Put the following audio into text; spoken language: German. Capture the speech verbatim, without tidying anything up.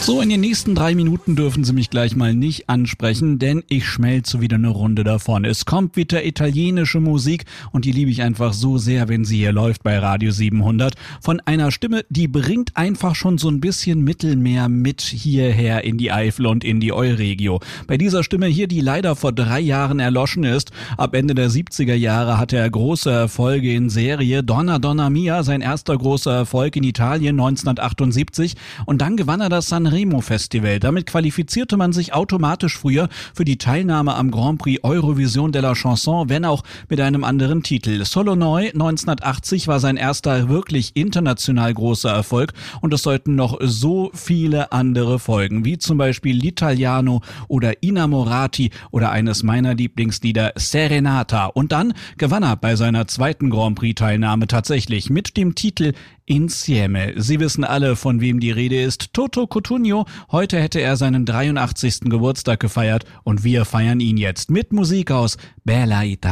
So, in den nächsten drei Minuten dürfen Sie mich gleich mal nicht ansprechen, denn ich schmelze wieder eine Runde davon. Es kommt wieder italienische Musik und die liebe ich einfach so sehr, wenn sie hier läuft bei Radio siebenhundert. Von einer Stimme, die bringt einfach schon so ein bisschen Mittelmeer mit hierher in die Eifel und in die Euregio. Bei dieser Stimme hier, die leider vor drei Jahren erloschen ist. Ab Ende der siebziger Jahre hatte er große Erfolge in Serie. Donna Donna Mia, sein erster großer Erfolg in Italien neunzehnhundertachtundsiebzig. Und dann gewann er das Sanremo Festival. Damit qualifizierte man sich automatisch früher für die Teilnahme am Grand Prix Eurovision de la Chanson, wenn auch mit einem anderen Titel. Solo Noi neunzehnhundertachtzig war sein erster wirklich international großer Erfolg und es sollten noch so viele andere folgen, wie zum Beispiel L'Italiano oder Innamorati oder eines meiner Lieblingslieder Serenata. Und dann gewann er bei seiner zweiten Grand Prix Teilnahme tatsächlich mit dem Titel Insieme. Sie wissen alle, von wem die Rede ist. Toto Cutugno. Heute hätte er seinen dreiundachtzigsten Geburtstag gefeiert und wir feiern ihn jetzt mit Musik aus Bella Italia.